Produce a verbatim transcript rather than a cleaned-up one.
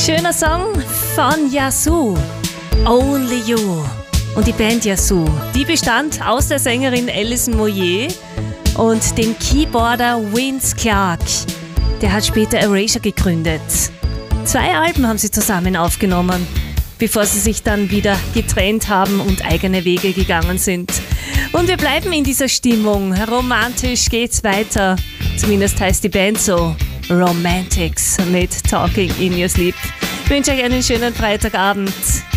Schöner Song von Yazoo, Only You. Und die Band Yazoo, die bestand aus der Sängerin Alison Moyet und dem Keyboarder Vince Clarke. Der hat später Erasure gegründet. Zwei Alben haben sie zusammen aufgenommen, bevor sie sich dann wieder getrennt haben und eigene Wege gegangen sind. Und wir bleiben in dieser Stimmung. Romantisch geht's weiter. Zumindest heißt die Band so. Romantics mit Talking in Your Sleep. Ich wünsche euch einen schönen Freitagabend.